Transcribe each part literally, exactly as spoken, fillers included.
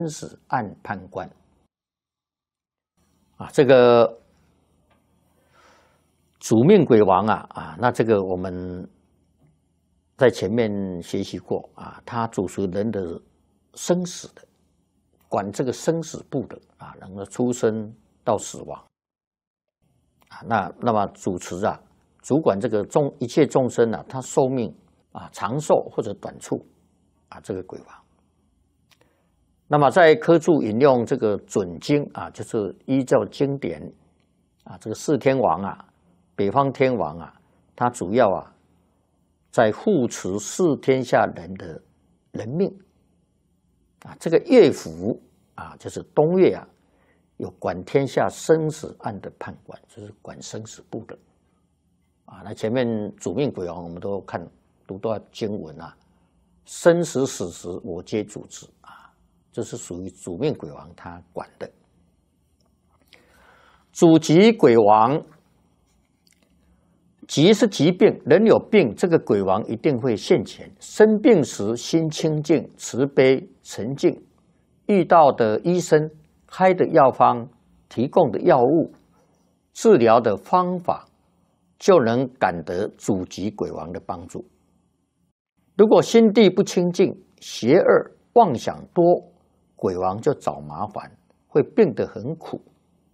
死案判官啊，这个主命鬼王啊啊，那这个我们在前面学习过啊，他主持人的生死的，管这个生死簿的啊，能够出生到死亡啊，那那么主持啊，主管这个众一切众生啊，他寿命啊长寿或者短促啊，这个鬼王。那么在科注引用这个准经啊，就是依照经典啊，这个四天王啊，北方天王啊，他主要啊在护持四天下人的人命啊。这个乐府啊，就是东岳啊，有管天下生死案的判官，就是管生死簿的啊。那前面主命鬼王我们都看读到经文啊，生死死时我皆主持啊。这是属于主命鬼王他管的。主疾鬼王，疾是疾病，人有病，这个鬼王一定会现前。生病时心清净、慈悲、沉静，遇到的医生开的药方、提供的药物、治疗的方法，就能感得主疾鬼王的帮助。如果心地不清净、邪恶、妄想多，鬼王就找麻烦，会病得很苦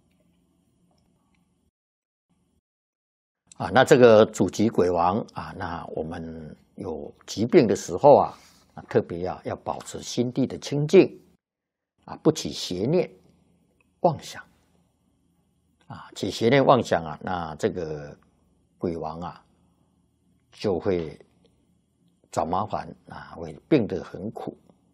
啊。那这个主疾鬼王啊，那我们有疾病的时候啊，特别要要保持心地的清净啊，不起邪念、妄想啊，起邪念妄想啊，那这个鬼王啊就会找麻烦啊，会病得很苦。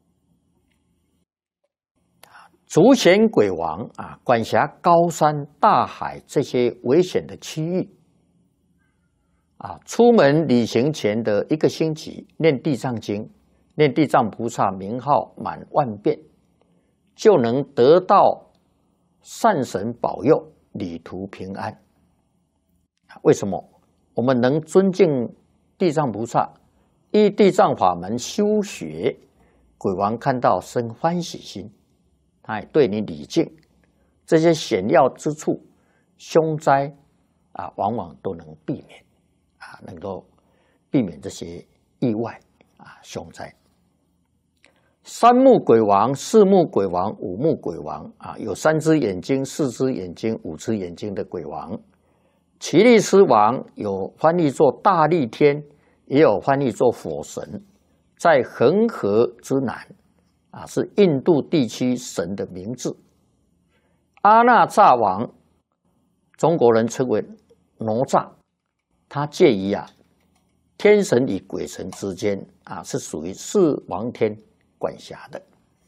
主显鬼王啊，管辖高山、大海这些危险的区域啊。出门旅行前的一个星期，念地藏经，念地藏菩萨名号满万遍，就能得到善神保佑，旅途平安。为什么？我们能尊敬地藏菩萨，依地藏法门修学，鬼王看到生欢喜心。他也对你礼敬，这些险要之处、凶灾啊，往往都能避免啊，能够避免这些意外啊、凶灾。三目鬼王、四目鬼王、五目鬼王啊，有三只眼睛、四只眼睛、五只眼睛的鬼王。奇力斯王有翻译作大力天，也有翻译作火神，在恒河之南。啊，是印度地区神的名字。阿那吒王，中国人称为哪吒，他介于啊天神与鬼神之间啊，是属于四王天管辖的。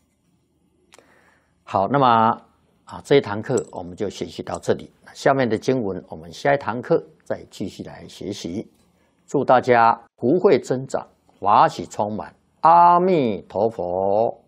好，那么啊这一堂课我们就学习到这里，下面的经文我们下一堂课再继续来学习。祝大家福慧增长，法喜充满，阿弥陀佛。